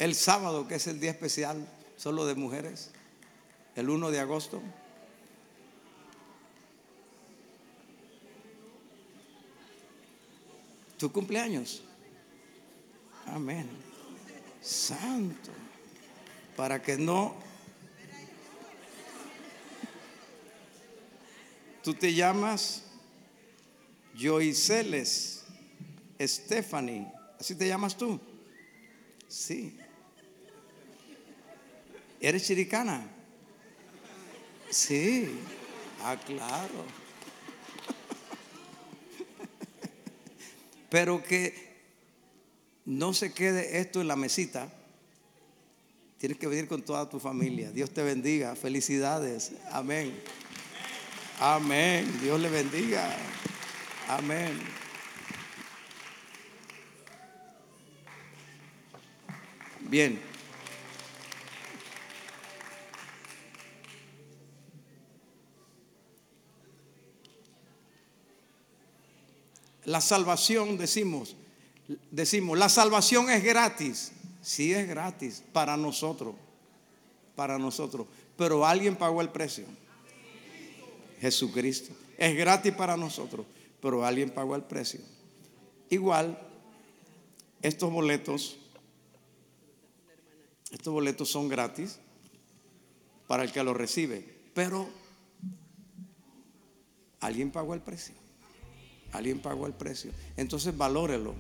el sábado, que es el día especial solo de mujeres, el 1 de agosto. ¿Tu cumpleaños? Amén. Santo. Para que no. Tú te llamas Joiseles Stephanie. ¿Así te llamas tú? Sí. ¿Eres chiricana? Sí. Ah, claro. Pero que no se quede esto en la mesita. Tienes que venir con toda tu familia. Dios te bendiga. Felicidades. Amén. Amén. Dios le bendiga. Amén. Bien. La salvación, decimos, la salvación es gratis. Sí, es gratis para nosotros, pero alguien pagó el precio. Jesucristo. Es gratis para nosotros, pero alguien pagó el precio. Igual, estos boletos son gratis para el que los recibe, pero alguien pagó el precio. Alguien pagó el precio. Entonces valórelo.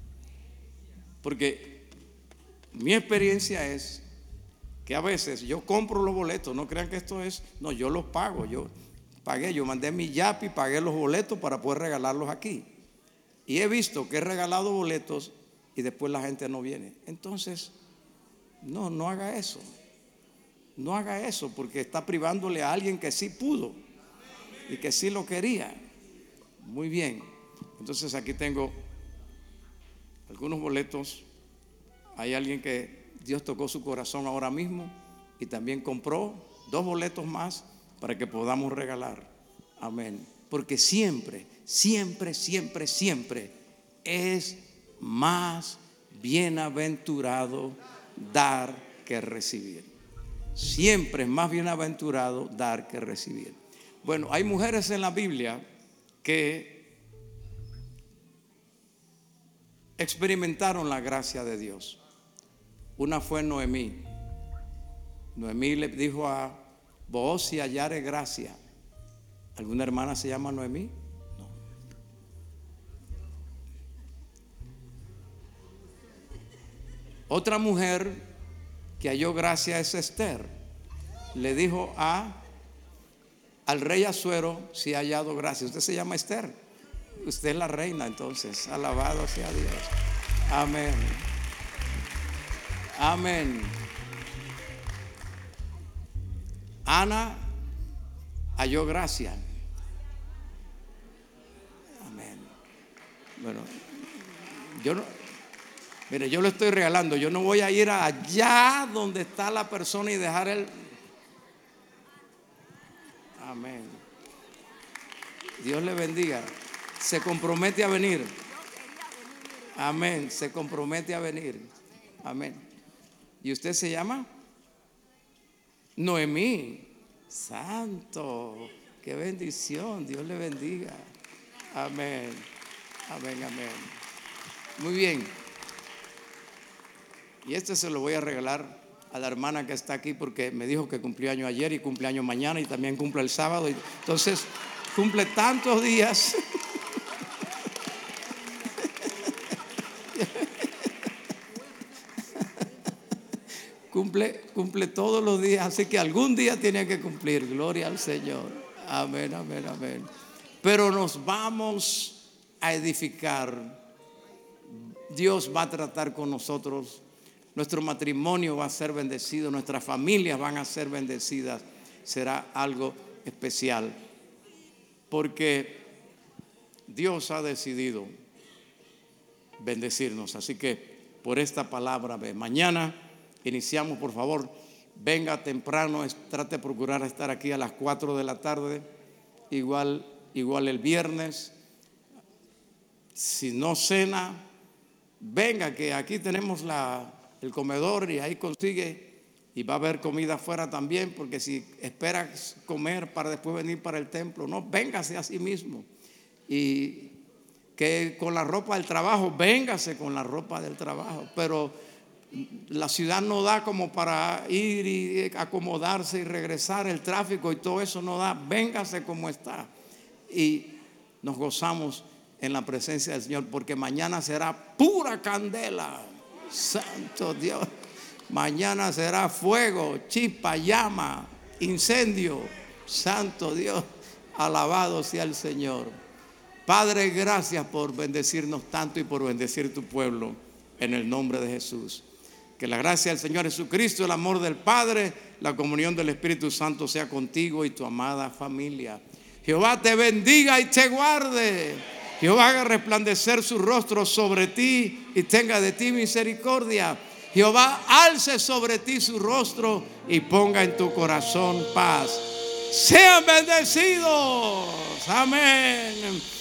Porque mi experiencia es que a veces yo compro los boletos. No crean que esto es, no, yo los pago. Yo mandé mi Yapi, pagué los boletos para poder regalarlos aquí. Y he visto que he regalado boletos y después la gente no viene. Entonces, no haga eso. No haga eso, porque está privándole a alguien que sí pudo y que sí lo quería. Muy bien. Entonces aquí tengo algunos boletos. Hay alguien que Dios tocó su corazón ahora mismo y también compró 2 boletos más para que podamos regalar. Amén. Porque siempre es más bienaventurado dar que recibir. Siempre es más bienaventurado dar que recibir. Bueno, hay mujeres en la Biblia que experimentaron la gracia de Dios. Una fue Noemí. Noemí le dijo a Booz: si hallare gracia. ¿Alguna hermana se llama Noemí? No. Otra mujer que halló gracia es Esther. Le dijo al rey Asuero: si ha hallado gracia. Usted se llama Esther. Usted es la reina, entonces. Alabado sea Dios. Amén. Amén. Ana halló gracia. Amén. Bueno, yo lo estoy regalando. Yo no voy a ir allá donde está la persona y dejar el. Amén. Dios le bendiga. Se compromete a venir. Amén. Se compromete a venir. Amén. ¿Y usted se llama? Noemí. Santo. Qué bendición. Dios le bendiga. Amén. Amén, amén. Muy bien. Y este se lo voy a regalar a la hermana que está aquí, porque me dijo que cumplió año ayer y cumpleaños mañana y también cumple el sábado. Entonces, cumple tantos días. Cumple todos los días, así que algún día tiene que cumplir. Gloria al Señor. Amén, amén, amén. Pero nos vamos a edificar. Dios va a tratar con nosotros. Nuestro matrimonio va a ser bendecido. Nuestras familias van a ser bendecidas. Será algo especial. Porque Dios ha decidido bendecirnos. Así que por esta palabra, mañana iniciamos, por favor, venga temprano, trate de procurar estar aquí a las 4 de la tarde, igual el viernes. Si no cena, venga, que aquí tenemos la el comedor y ahí consigue, y va a haber comida afuera también, porque si esperas comer para después venir para el templo, no, véngase a sí mismo. Y que con la ropa del trabajo, véngase con la ropa del trabajo, pero la ciudad no da como para ir y acomodarse y regresar, el tráfico y todo eso no da, véngase como está. Y nos gozamos en la presencia del Señor, porque mañana será pura candela. Santo Dios, mañana será fuego, chispa, llama, incendio. Santo Dios, alabado sea el Señor. Padre, gracias por bendecirnos tanto y por bendecir tu pueblo en el nombre de Jesús. Que la gracia del Señor Jesucristo, el amor del Padre, la comunión del Espíritu Santo sea contigo y tu amada familia. Jehová te bendiga y te guarde. Jehová haga resplandecer su rostro sobre ti y tenga de ti misericordia. Jehová alce sobre ti su rostro y ponga en tu corazón paz. Sean bendecidos. Amén.